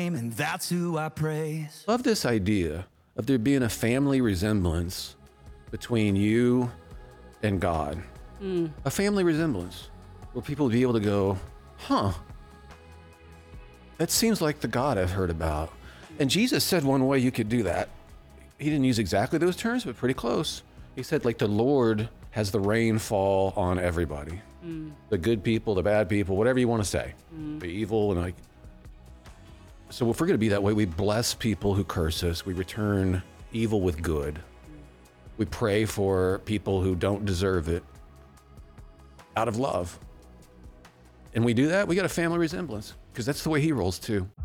and that's who I praise. Love this idea of there being a family resemblance between you and God. A family resemblance where people would be able to go, huh, that seems like the God I've heard about. And Jesus said one way you could do that. He didn't use exactly those terms, but pretty close. He said, like, the Lord has the rain fall on everybody. The good people, the bad people, whatever you want to say. The evil, and like. So if we're going to be that way, we bless people who curse us. We return evil with good. We pray for people who don't deserve it out of love. And we do that, we got a family resemblance, because that's the way he rolls too.